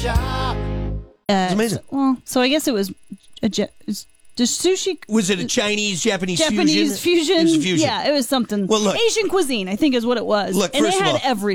It's amazing. So I guess it was the sushi. Was it a Chinese, Japanese fusion? It was a fusion. Yeah, it was something. Well, look, Asian cuisine, I think, is what it was. Look, and first it of had all, everything.